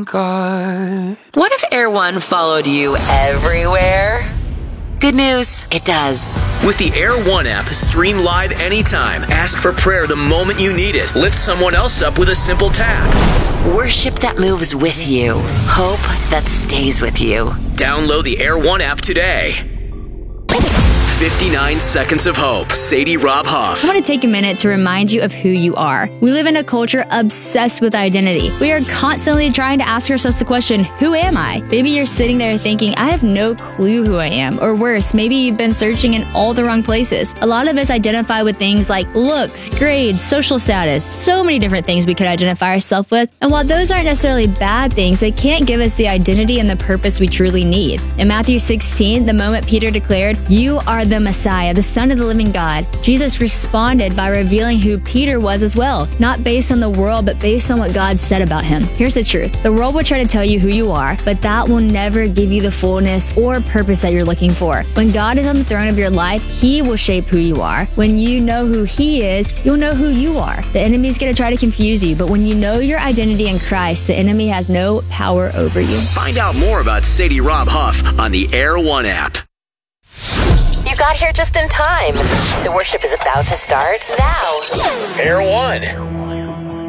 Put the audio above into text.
God. What if Air One followed you everywhere? Good news, it does. With the Air One app, stream live anytime. Ask for prayer the moment you need it. Lift someone else up with a simple tap. Worship that moves with you. Hope that stays with you. Download the Air One app today. 59 Seconds of Hope. Sadie Rob Huff. I want to take a minute to remind you of who you are. We live in a culture obsessed with identity. We are constantly trying to ask ourselves the question, who am I? Maybe you're sitting there thinking, I have no clue who I am. Or worse, maybe you've been searching in all the wrong places. A lot of us identify with things like looks, grades, social status, so many different things we could identify ourselves with. And while those aren't necessarily bad things, they can't give us the identity and the purpose we truly need. In Matthew 16, the moment Peter declared, "You are the Messiah, the Son of the living God," Jesus responded by revealing who Peter was as well, not based on the world, but based on what God said about him. Here's the truth. The world will try to tell you who you are, but that will never give you the fullness or purpose that you're looking for. When God is on the throne of your life, He will shape who you are. When you know who He is, you'll know who you are. The enemy's going to try to confuse you, but when you know your identity in Christ, the enemy has no power over you. Find out more about Sadie Rob Huff on the Air One app. You got here just in time. The worship is about to start now. Air One.